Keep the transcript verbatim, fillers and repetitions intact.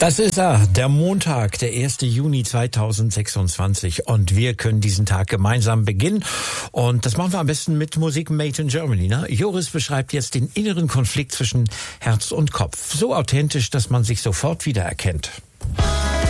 Das ist er, der Montag, der erste Juni zweitausendsechsundzwanzig, und wir können diesen Tag gemeinsam beginnen, und das machen wir am besten mit Musik made in Germany. Ne? Joris beschreibt jetzt den inneren Konflikt zwischen Herz und Kopf, so authentisch, dass man sich sofort wiedererkennt.